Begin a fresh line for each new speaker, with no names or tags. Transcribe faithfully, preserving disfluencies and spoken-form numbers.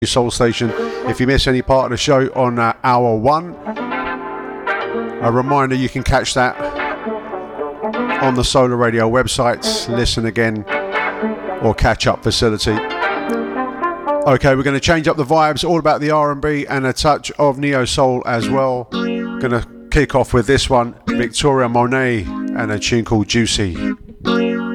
Soul Station. If you miss any part of the show on uh, hour one, a reminder you can catch that on the Solar Radio websites, listen again, or catch up facility. Okay, we're going to change up the vibes, all about the R and B and a touch of neo soul as well. Going to kick off with this one, Victoria Monet and a tune called Juicy.